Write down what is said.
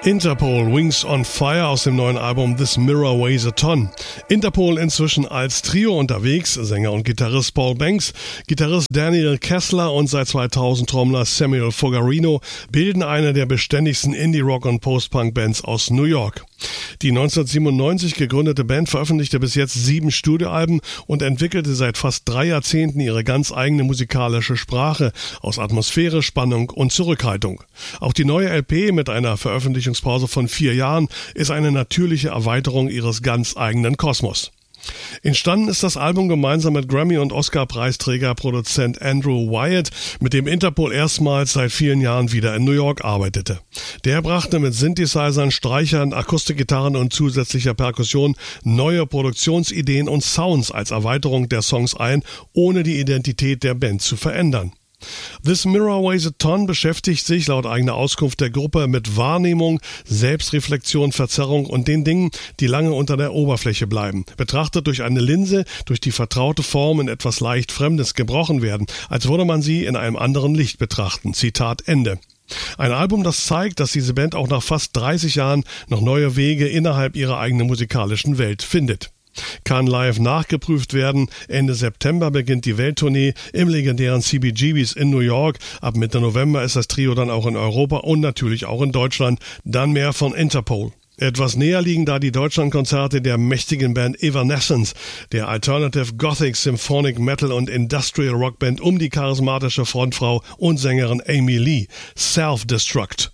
Interpol, Wings on Fire aus dem neuen Album This Mirror Weighs a Ton. Interpol inzwischen als Trio unterwegs, Sänger und Gitarrist Paul Banks, Gitarrist Daniel Kessler und seit 2000 Trommler Samuel Fogarino bilden eine der beständigsten Indie-Rock- und Post-Punk-Bands aus New York. Die 1997 gegründete Band veröffentlichte bis jetzt 7 Studioalben und entwickelte seit fast 3 Jahrzehnten ihre ganz eigene musikalische Sprache aus Atmosphäre, Spannung und Zurückhaltung. Auch die neue LP mit einer Veröffentlichungspause von 4 Jahren ist eine natürliche Erweiterung ihres ganz eigenen Kosmos. Entstanden ist das Album gemeinsam mit Grammy- und Oscar-Preisträger Produzent Andrew Wyatt, mit dem Interpol erstmals seit vielen Jahren wieder in New York arbeitete. Der brachte mit Synthesizern, Streichern, Akustikgitarren und zusätzlicher Perkussion neue Produktionsideen und Sounds als Erweiterung der Songs ein, ohne die Identität der Band zu verändern. This Mirror Weighs a Ton beschäftigt sich laut eigener Auskunft der Gruppe mit Wahrnehmung, Selbstreflexion, Verzerrung und den Dingen, die lange unter der Oberfläche bleiben. Betrachtet durch eine Linse, durch die vertraute Form in etwas leicht Fremdes gebrochen werden, als würde man sie in einem anderen Licht betrachten. Zitat Ende. Ein Album, das zeigt, dass diese Band auch nach fast 30 Jahren noch neue Wege innerhalb ihrer eigenen musikalischen Welt findet. Kann live nachgeprüft werden. Ende September beginnt die Welttournee im legendären CBGBs in New York. Ab Mitte November ist das Trio dann auch in Europa und natürlich auch in Deutschland. Dann mehr von Interpol. Etwas näher liegen da die Deutschlandkonzerte der mächtigen Band Evanescence, der Alternative Gothic, Symphonic Metal und Industrial Rock Band um die charismatische Frontfrau und Sängerin Amy Lee. Self-Destruct.